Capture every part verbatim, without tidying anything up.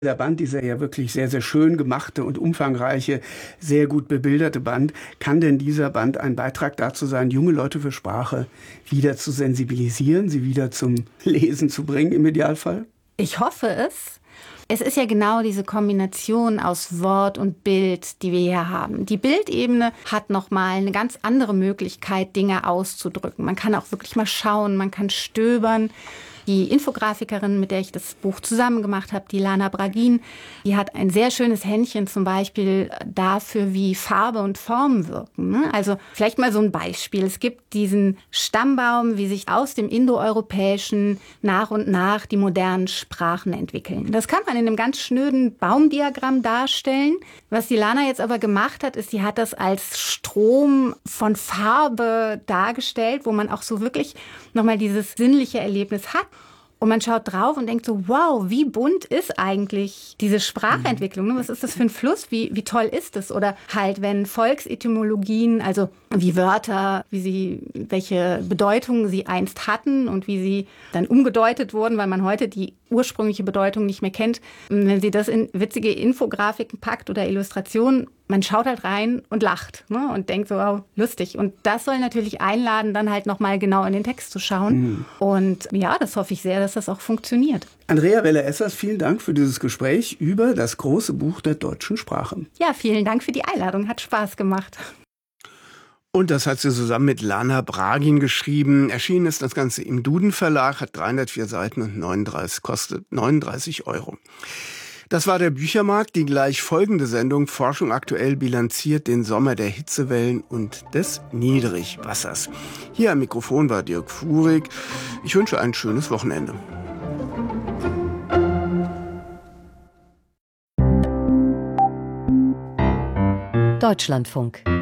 Der Band, dieser ja wirklich sehr, sehr schön gemachte und umfangreiche, sehr gut bebilderte Band, kann denn dieser Band ein Beitrag dazu sein, junge Leute für Sprache wieder zu sensibilisieren, sie wieder zum Lesen zu bringen im Idealfall? Ich hoffe es. Es ist ja genau diese Kombination aus Wort und Bild, die wir hier haben. Die Bildebene hat nochmal eine ganz andere Möglichkeit, Dinge auszudrücken. Man kann auch wirklich mal schauen, man kann stöbern. Die Infografikerin, mit der ich das Buch zusammen gemacht habe, die Lana Bragin, die hat ein sehr schönes Händchen zum Beispiel dafür, wie Farbe und Form wirken. Also vielleicht mal so ein Beispiel. Es gibt diesen Stammbaum, wie sich aus dem Indoeuropäischen nach und nach die modernen Sprachen entwickeln. Das kann man in einem ganz schnöden Baumdiagramm darstellen. Was die Lana jetzt aber gemacht hat, ist, sie hat das als Strom von Farbe dargestellt, wo man auch so wirklich nochmal dieses sinnliche Erlebnis hat. Und man schaut drauf und denkt so, wow, wie bunt ist eigentlich diese Sprachentwicklung? Was ist das für ein Fluss? Wie, wie toll ist das? Oder halt, wenn Volksetymologien, also wie Wörter, wie sie, welche Bedeutung sie einst hatten und wie sie dann umgedeutet wurden, weil man heute die ursprüngliche Bedeutung nicht mehr kennt. Wenn sie das in witzige Infografiken packt oder Illustrationen, man schaut halt rein und lacht, ne? Und denkt so, wow, lustig. Und das soll natürlich einladen, dann halt nochmal genau in den Text zu schauen. Mhm. Und ja, das hoffe ich sehr, dass das auch funktioniert. Andrea Weller-Essers, vielen Dank für dieses Gespräch über das große Buch der deutschen Sprache. Ja, vielen Dank für die Einladung. Hat Spaß gemacht. Und das hat sie zusammen mit Lana Bragin geschrieben. Erschienen ist das Ganze im Duden Verlag, hat dreihundertvier Seiten und neununddreißig, kostet neununddreißig Euro. Das war der Büchermarkt. Die gleich folgende Sendung Forschung aktuell bilanziert den Sommer der Hitzewellen und des Niedrigwassers. Hier am Mikrofon war Dirk Fuhrig. Ich wünsche ein schönes Wochenende. Deutschlandfunk.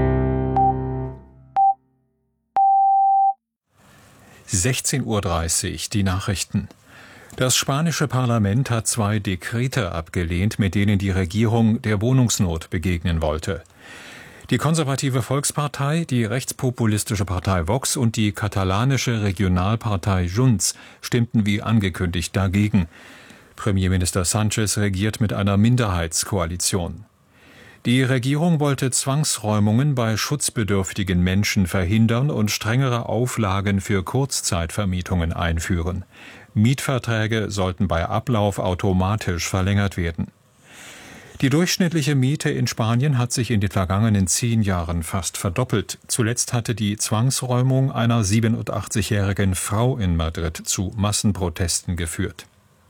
sechzehn Uhr dreißig, die Nachrichten. Das spanische Parlament hat zwei Dekrete abgelehnt, mit denen die Regierung der Wohnungsnot begegnen wollte. Die konservative Volkspartei, die rechtspopulistische Partei Vox und die katalanische Regionalpartei Junts stimmten wie angekündigt dagegen. Premierminister Sánchez regiert mit einer Minderheitskoalition. Die Regierung wollte Zwangsräumungen bei schutzbedürftigen Menschen verhindern und strengere Auflagen für Kurzzeitvermietungen einführen. Mietverträge sollten bei Ablauf automatisch verlängert werden. Die durchschnittliche Miete in Spanien hat sich in den vergangenen zehn Jahren fast verdoppelt. Zuletzt hatte die Zwangsräumung einer siebenundachtzigjährigen Frau in Madrid zu Massenprotesten geführt.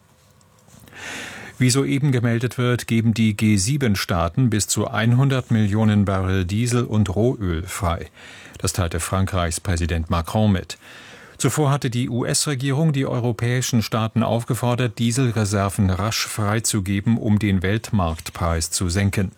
Wie soeben gemeldet wird, geben die G sieben Staaten bis zu hundert Millionen Barrel Diesel und Rohöl frei. Das teilte Frankreichs Präsident Macron mit. Zuvor hatte die U S-Regierung die europäischen Staaten aufgefordert, Dieselreserven rasch freizugeben, um den Weltmarktpreis zu senken.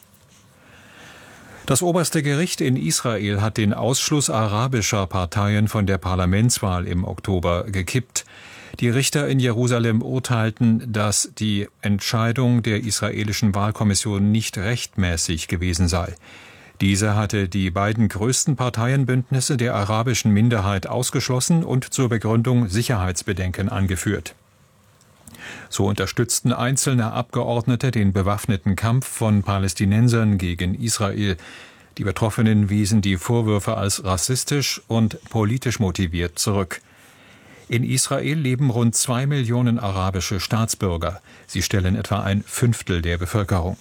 Das oberste Gericht in Israel hat den Ausschluss arabischer Parteien von der Parlamentswahl im Oktober gekippt. Die Richter in Jerusalem urteilten, dass die Entscheidung der israelischen Wahlkommission nicht rechtmäßig gewesen sei. Diese hatte die beiden größten Parteienbündnisse der arabischen Minderheit ausgeschlossen und zur Begründung Sicherheitsbedenken angeführt. So unterstützten einzelne Abgeordnete den bewaffneten Kampf von Palästinensern gegen Israel. Die Betroffenen wiesen die Vorwürfe als rassistisch und politisch motiviert zurück. In Israel leben rund zwei Millionen arabische Staatsbürger. Sie stellen etwa ein Fünftel der Bevölkerung.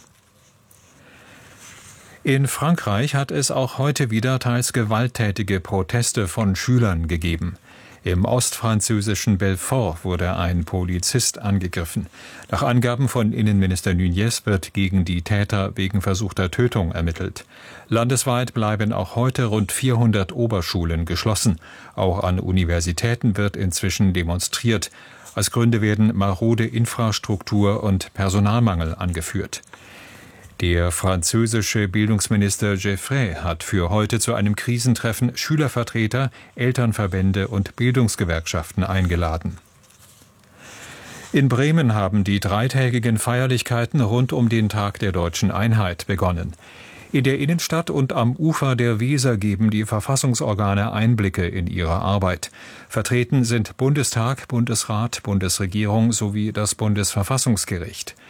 In Frankreich hat es auch heute wieder teils gewalttätige Proteste von Schülern gegeben. Im ostfranzösischen Belfort wurde ein Polizist angegriffen. Nach Angaben von Innenminister Nunez wird gegen die Täter wegen versuchter Tötung ermittelt. Landesweit bleiben auch heute rund vierhundert Oberschulen geschlossen. Auch an Universitäten wird inzwischen demonstriert. Als Gründe werden marode Infrastruktur und Personalmangel angeführt. Der französische Bildungsminister Geoffrey hat für heute zu einem Krisentreffen Schülervertreter, Elternverbände und Bildungsgewerkschaften eingeladen. In Bremen haben die dreitägigen Feierlichkeiten rund um den Tag der Deutschen Einheit begonnen. In der Innenstadt und am Ufer der Weser geben die Verfassungsorgane Einblicke in ihre Arbeit. Vertreten sind Bundestag, Bundesrat, Bundesregierung sowie das Bundesverfassungsgericht.